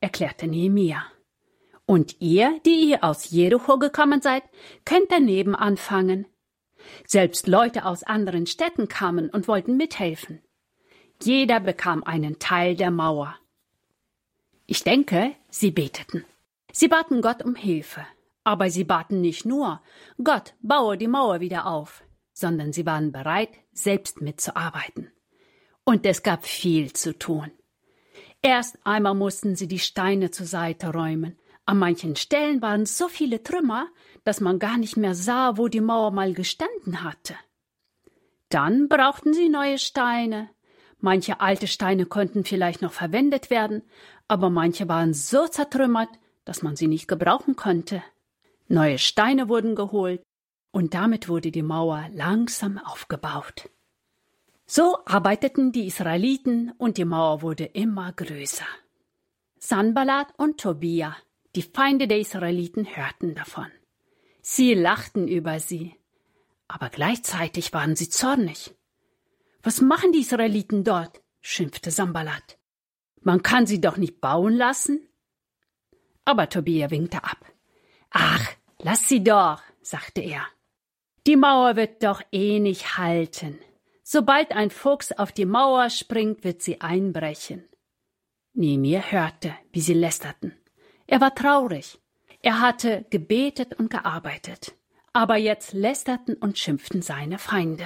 erklärte Nehemia. Und ihr, die ihr aus Jericho gekommen seid, könnt daneben anfangen. Selbst Leute aus anderen Städten kamen und wollten mithelfen. Jeder bekam einen Teil der Mauer. Ich denke, sie beteten. Sie baten Gott um Hilfe. Aber sie baten nicht nur, Gott, baue die Mauer wieder auf, sondern sie waren bereit, selbst mitzuarbeiten. Und es gab viel zu tun. Erst einmal mussten sie die Steine zur Seite räumen. An manchen Stellen waren so viele Trümmer, dass man gar nicht mehr sah, wo die Mauer mal gestanden hatte. Dann brauchten sie neue Steine. Manche alte Steine konnten vielleicht noch verwendet werden, aber manche waren so zertrümmert, dass man sie nicht gebrauchen konnte. Neue Steine wurden geholt und damit wurde die Mauer langsam aufgebaut. So arbeiteten die Israeliten und die Mauer wurde immer größer. Sanballat und Tobia, die Feinde der Israeliten, hörten davon. Sie lachten über sie, aber gleichzeitig waren sie zornig. »Was machen die Israeliten dort?« schimpfte Sanballat. »Man kann sie doch nicht bauen lassen?« Aber Tobia winkte ab. »Ach, lass sie doch«, sagte er. »Die Mauer wird doch eh nicht halten. Sobald ein Fuchs auf die Mauer springt, wird sie einbrechen.« Nehemia hörte, wie sie lästerten. Er war traurig. Er hatte gebetet und gearbeitet. Aber jetzt lästerten und schimpften seine Feinde.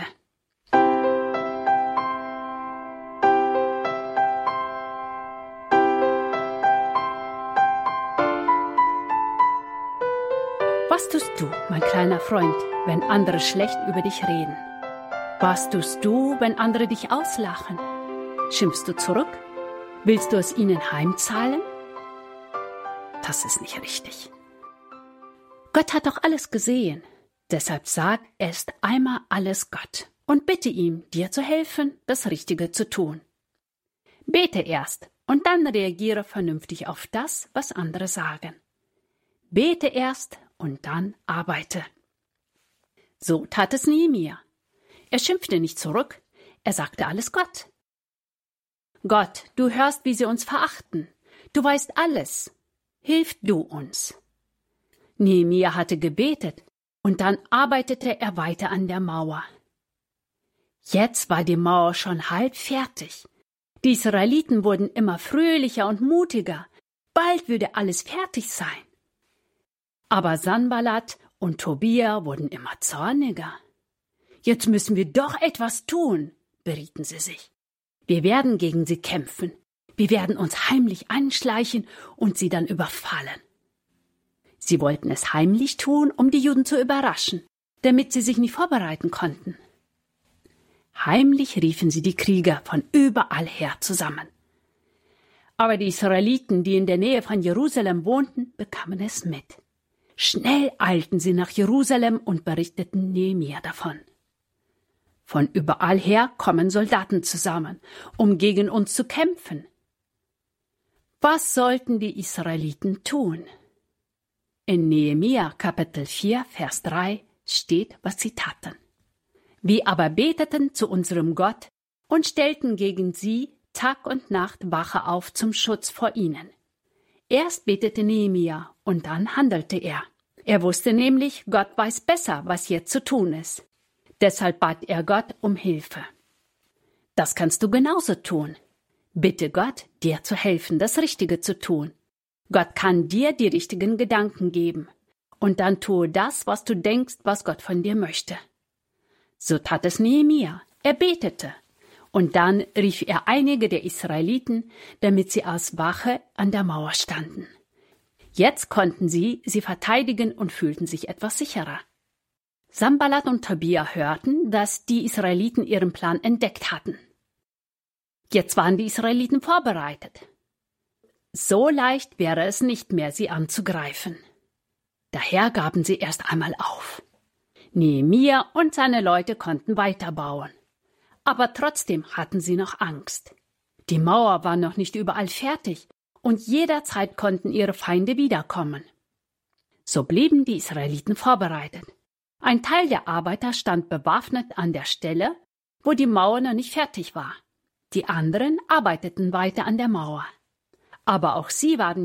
Was tust du, mein kleiner Freund, wenn andere schlecht über dich reden? Was tust du, wenn andere dich auslachen? Schimpfst du zurück? Willst du es ihnen heimzahlen? Das ist nicht richtig. Gott hat doch alles gesehen. Deshalb sag erst einmal alles Gott und bitte ihm, dir zu helfen, das Richtige zu tun. Bete erst und dann reagiere vernünftig auf das, was andere sagen. Bete erst und dann arbeite. So tat es Nehemia. Er schimpfte nicht zurück, er sagte alles Gott. Gott, du hörst, wie sie uns verachten. Du weißt alles. Hilf du uns. Nehemia hatte gebetet und dann arbeitete er weiter an der Mauer. Jetzt war die Mauer schon halb fertig. Die Israeliten wurden immer fröhlicher und mutiger. Bald würde alles fertig sein. Aber Sanballat und Tobia wurden immer zorniger. Jetzt müssen wir doch etwas tun, berieten sie sich. Wir werden gegen sie kämpfen. Wir werden uns heimlich anschleichen und sie dann überfallen. Sie wollten es heimlich tun, um die Juden zu überraschen, damit sie sich nicht vorbereiten konnten. Heimlich riefen sie die Krieger von überall her zusammen. Aber die Israeliten, die in der Nähe von Jerusalem wohnten, bekamen es mit. Schnell eilten sie nach Jerusalem und berichteten Nehemia davon. Von überall her kommen Soldaten zusammen, um gegen uns zu kämpfen. Was sollten die Israeliten tun? In Nehemia Kapitel 4, Vers 3 steht, was sie taten. Wir aber beteten zu unserem Gott und stellten gegen sie Tag und Nacht Wache auf zum Schutz vor ihnen. Erst betete Nehemia und dann handelte er. Er wusste nämlich, Gott weiß besser, was jetzt zu tun ist. Deshalb bat er Gott um Hilfe. Das kannst du genauso tun. Bitte Gott, dir zu helfen, das Richtige zu tun. Gott kann dir die richtigen Gedanken geben. Und dann tue das, was du denkst, was Gott von dir möchte. So tat es Nehemia. Er betete. Und dann rief er einige der Israeliten, damit sie als Wache an der Mauer standen. Jetzt konnten sie verteidigen und fühlten sich etwas sicherer. Sanballat und Tobia hörten, dass die Israeliten ihren Plan entdeckt hatten. Jetzt waren die Israeliten vorbereitet. So leicht wäre es nicht mehr, sie anzugreifen. Daher gaben sie erst einmal auf. Nehemia und seine Leute konnten weiterbauen. Aber trotzdem hatten sie noch Angst. Die Mauer war noch nicht überall fertig und jederzeit konnten ihre Feinde wiederkommen. So blieben die Israeliten vorbereitet. Ein Teil der Arbeiter stand bewaffnet an der Stelle, wo die Mauer noch nicht fertig war. Die anderen arbeiteten weiter an der Mauer. Aber auch sie waren